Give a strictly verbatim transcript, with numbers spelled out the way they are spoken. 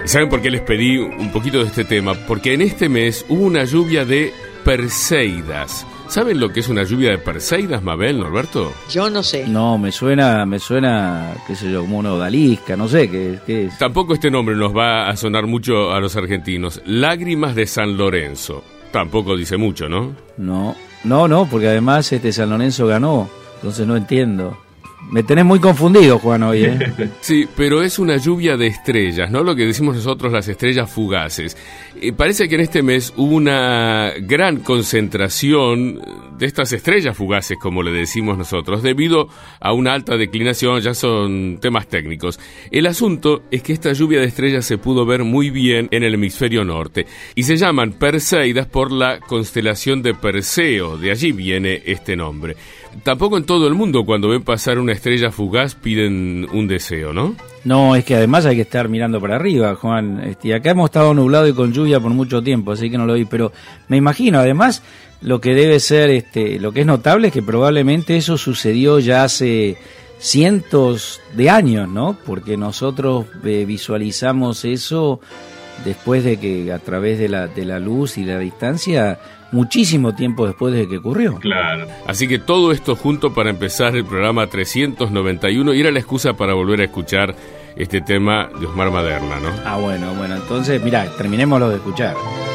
¿Saben por qué les pedí un poquito de este tema? Porque en este mes hubo una lluvia de Perseidas. ¿Saben lo que es una lluvia de Perseidas, Mabel, Norberto? Yo no sé. No, me suena, me suena, qué sé yo, como una odalisca, no sé qué, qué es. Tampoco este nombre nos va a sonar mucho a los argentinos. Lágrimas de San Lorenzo. Tampoco dice mucho, ¿no? No, no, no, porque además este San Lorenzo ganó, entonces no entiendo. Me tenés muy confundido, Juan, hoy, ¿eh? Sí, pero es una lluvia de estrellas, ¿no? Lo que decimos nosotros las estrellas fugaces. Eh, parece que en este mes hubo una gran concentración de estas estrellas fugaces, como le decimos nosotros, debido a una alta declinación, ya son temas técnicos. El asunto es que esta lluvia de estrellas se pudo ver muy bien en el hemisferio norte, y se llaman Perseidas por la constelación de Perseo, de allí viene este nombre. Tampoco en todo el mundo cuando ven pasar una estrella fugaz piden un deseo, ¿no? No, es que además hay que estar mirando para arriba, Juan. Este, acá hemos estado nublado y con lluvia por mucho tiempo, así que no lo vi, pero me imagino, además, lo que debe ser, este, lo que es notable es que probablemente eso sucedió ya hace cientos de años, ¿no? Porque nosotros eh, visualizamos eso después de que a través de la, de la luz y la distancia, muchísimo tiempo después de que ocurrió. Claro. Así que todo esto junto para empezar el programa trescientos noventa y uno y era la excusa para volver a escuchar este tema de Osmar Maderna, ¿no? Ah, bueno, bueno, entonces, mirá, terminémoslo de escuchar.